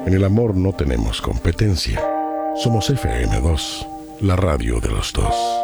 En el amor no tenemos competencia. Somos FM2, la radio de los dos.